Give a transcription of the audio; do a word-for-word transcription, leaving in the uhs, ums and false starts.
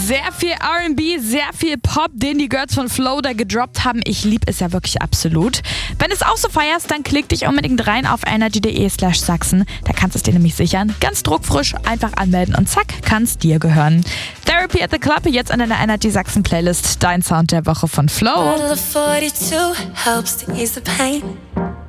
Sehr viel R and B, sehr viel Pop, den die Girls von Flow da gedroppt haben. Ich liebe es ja wirklich absolut. Wenn du es auch so feierst, dann klick dich unbedingt rein auf energy.de slash Sachsen. Da kannst du es dir nämlich sichern. Ganz druckfrisch, einfach anmelden und zack, kann es dir gehören. Therapy at the Club, jetzt an deiner Energy Sachsen Playlist. Dein Sound der Woche von Flow. forty-two helps to ease the pain.